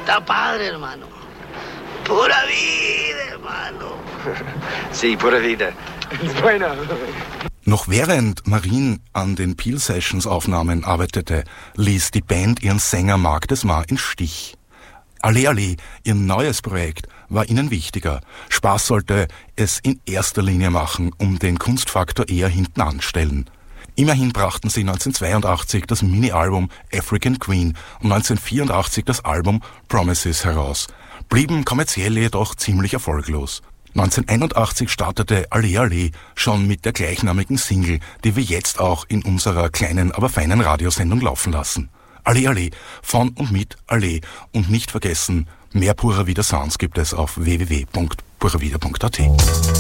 Está padre, hermano. Pura vida, hermano. Sí, pura vida. Bueno. Noch während Marien an den Peel Sessions Aufnahmen arbeitete, ließ die Band ihren Sänger Mark Desmar im Stich. Allee Allee, ihr neues Projekt, war ihnen wichtiger. Spaß sollte es in erster Linie machen, um den Kunstfaktor eher hinten anstellen. Immerhin brachten sie 1982 das Mini-Album African Queen und 1984 das Album Promises heraus, blieben kommerziell jedoch ziemlich erfolglos. 1981 startete Allee Allee schon mit der gleichnamigen Single, die wir jetzt auch in unserer kleinen, aber feinen Radiosendung laufen lassen. Allee Allee, von und mit Allee. Und nicht vergessen, mehr Pura Vida Sounds gibt es auf www.puravida.at.